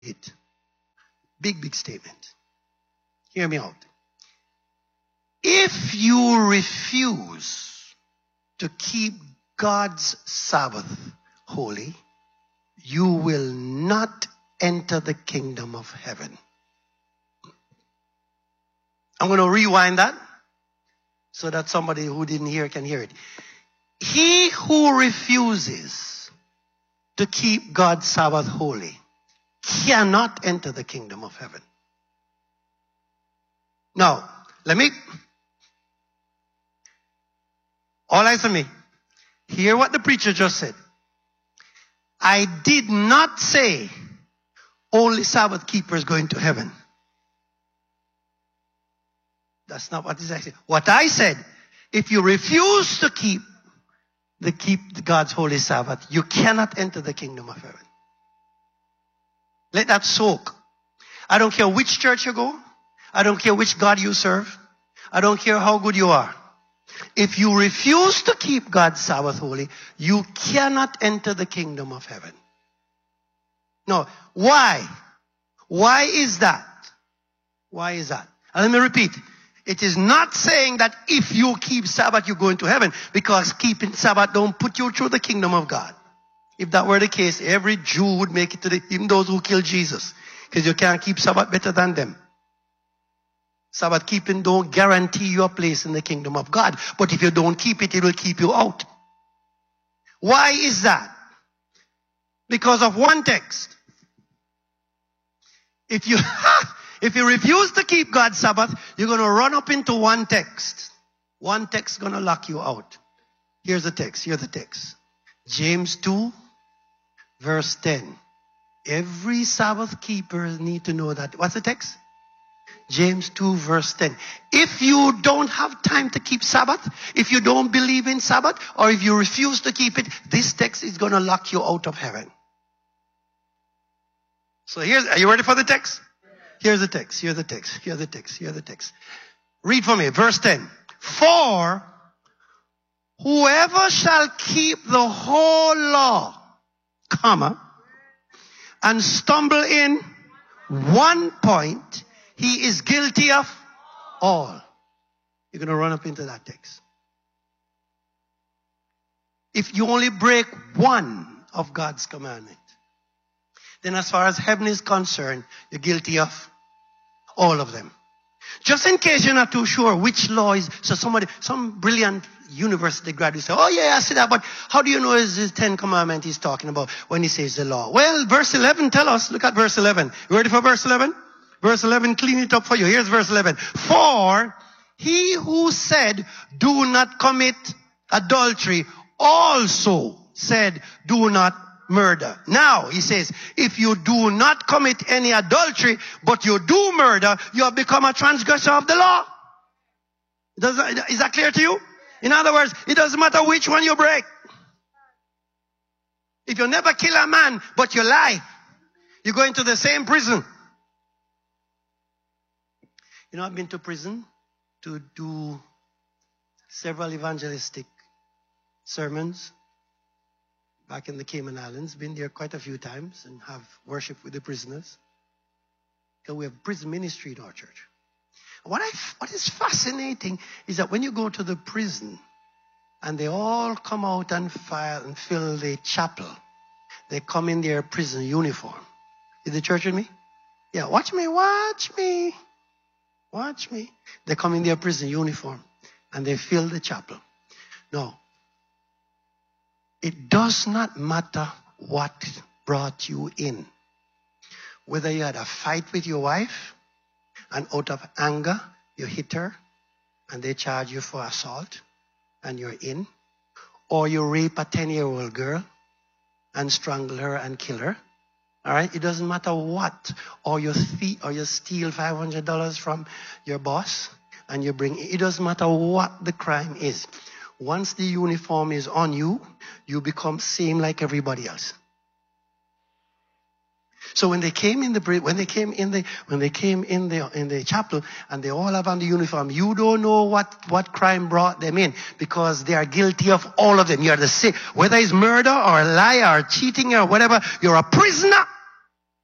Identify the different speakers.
Speaker 1: it. Big statement. Hear me out. If you refuse to keep God's Sabbath holy, you will not enter the kingdom of heaven. I'm going to rewind that so that somebody who didn't hear can hear it. He who refuses to keep God's Sabbath holy cannot enter the kingdom of heaven. Now, all eyes on me. Hear what the preacher just said. I did not say only Sabbath keepers going to heaven. That's not what I said. What I said, if you refuse to keep God's holy Sabbath, you cannot enter the kingdom of heaven. Let that soak. I don't care which church you go. I don't care which God you serve. I don't care how good you are. If you refuse to keep God's Sabbath holy, you cannot enter the kingdom of heaven. No. Why? Why is that? Why is that? And let me repeat. It is not saying that if you keep Sabbath, you go into heaven, because keeping Sabbath don't put you through the kingdom of God. If that were the case, every Jew would make it to even those who killed Jesus, because you can't keep Sabbath better than them. Sabbath keeping don't guarantee you a place in the kingdom of God. But if you don't keep it, it will keep you out. Why is that? Because of one text. If you refuse to keep God's Sabbath, you're going to run up into one text. One text is going to lock you out. Here's the text. Here's the text. James 2, verse 10. Every Sabbath keeper need to know that. What's the text? James 2, verse 10. If you don't have time to keep Sabbath, if you don't believe in Sabbath, or if you refuse to keep it, this text is going to lock you out of heaven. So are you ready for the text? Here's the text. Here's the text. Here's the text. Here's the text. Read for me. Verse 10. For whoever shall keep the whole law, and stumble in one point, he is guilty of all. You're going to run up into that text. If you only break one of God's commandment, then as far as heaven is concerned, you're guilty of all of them. Just in case you're not too sure which law is, so some brilliant university graduate say, oh yeah, I see that, but how do you know it's the 10 commandments he's talking about when he says the law? Well, verse 11 tell us. Look at verse 11. You ready for verse 11? Verse 11, clean it up for you. Here's verse 11. For he who said, do not commit adultery, also said, do not murder. Now, he says, if you do not commit any adultery, but you do murder, you have become a transgressor of the law. Is that clear to you? In other words, it doesn't matter which one you break. If you never kill a man, but you lie, you go into the same prison. You know, I've been to prison to do several evangelistic sermons back in the Cayman Islands. Been there quite a few times and have worship with the prisoners. Because we have prison ministry in our church. What is fascinating is that when you go to the prison and they all come out and file and fill the chapel, they come in their prison uniform. Is the church with me? Yeah, watch me. They come in their prison uniform and they fill the chapel. No. It does not matter what brought you in. Whether you had a fight with your wife and out of anger you hit her and they charge you for assault and you're in, or you rape a 10-year-old girl and strangle her and kill her. All right, it doesn't matter what, or you steal $500 from your boss and you bring it doesn't matter what the crime is. Once the uniform is on you, you become same like everybody else. So when they came in the chapel and they all have on the uniform, you don't know what crime brought them in, because they are guilty of all of them. You are the same, whether it's murder or a lie or cheating or whatever. You're a prisoner